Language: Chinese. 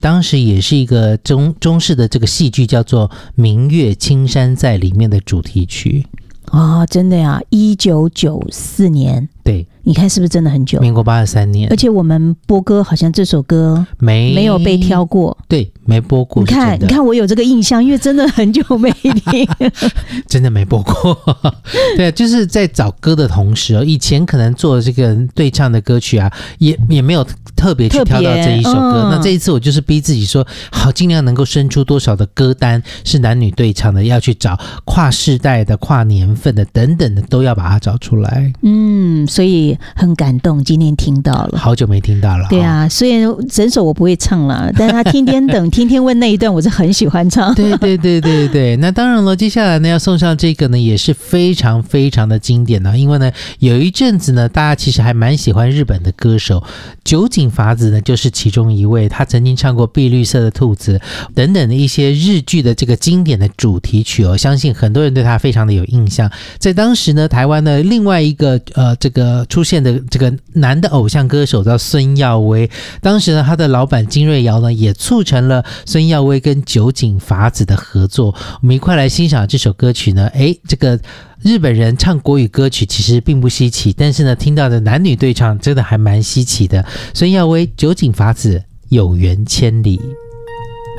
当时也是一个中式的这个戏剧叫做《明月青山在》里面的主题曲。 真的呀，1994年， 对， 你看是不是真的很久？ 民国83年， 而且我们播歌好像这首歌没有被挑过， 对，没播过。 你看我有这个印象，因为真的很久没听， 真的没播过。对，就是在找歌的同时以前可能做这个对唱的歌曲啊，也没有特别去挑到这一首歌。那这一次我就是逼自己说，好，尽量能够生出多少的歌单是男女对唱的，要去找跨世代的、跨年份的等等的，都要把它找出来。 所以很感动，今天听到了， 好久没听到了。 对啊，虽然整首我不会唱了，但是他天天等天天问那一段我是很喜欢唱。 对，那当然了，接下来呢要送上这个呢也是非常非常的经典因为呢有一阵子呢大家其实还蛮喜欢日本的歌手酒井法子呢就是其中一位，他曾经唱过《碧绿色的兔子》等等的一些日剧的这个经典的主题曲相信很多人对他非常的有印象。在当时呢台湾的另外一个这个出现的这个男的偶像歌手叫孙耀威，当时呢他的老板金瑞瑶呢也促成了孙耀威跟酒井法子的合作。我们一块来欣赏这首歌曲呢，这个日本人唱国语歌曲其实并不稀奇，但是呢听到的男女对唱真的还蛮稀奇的。孙耀威、酒井法子，有缘千里。